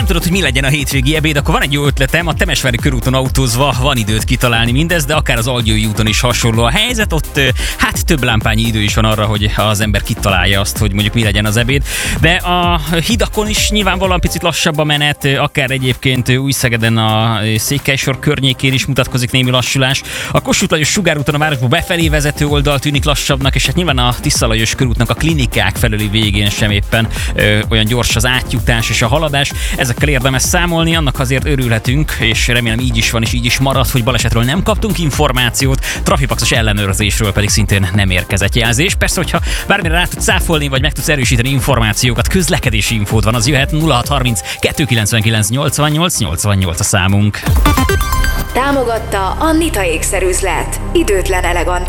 tudod, hogy mi legyen a hétvégi ebéd, akkor van egy jó ötletem, a Temesvári körúton autózva van időt kitalálni mindezt, de akár az Algyői úton is hasonló a helyzet, ott hát több lámpányi idő is van arra, hogy az ember kitalálja azt, hogy mondjuk mi legyen az ebéd. De a hidakon is nyilvánvalóan picit lassabb a menet, akár egyébként Újszegeden a Székelysor környékén is mutatkozik némi lassulás. A Kossuth Lajos Sugárúton a városból befelé vezető oldal tűnik lassabbnak, és hát nyilván a Tisza Lajos körútnak a klinikák felüli végén sem éppen olyan gyors az átjutás és a haladás. Ezekkel érdemes számolni, annak azért örülhetünk, és remélem így is van, és így is marad, hogy balesetről nem kaptunk információt, trafipaxos ellenőrzésről pedig szintén nem érkezett jelzés. Persze, hogyha bármire rá tudsz száfolni, vagy meg tudsz erősíteni információkat, közlekedési infód van, az jöhet 0630 299 88 88 a számunk. Támogatta a Nita ékszerüzlet. Időtlen elegancia.